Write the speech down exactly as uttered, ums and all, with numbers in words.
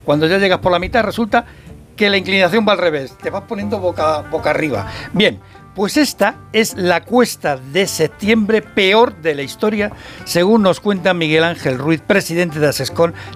Cuando ya llegas por la mitad resulta que la inclinación va al revés, te vas poniendo boca, boca arriba. Bien, pues esta es la cuesta de septiembre peor de la historia, según nos cuenta Miguel Ángel Ruiz, presidente de ASESCON,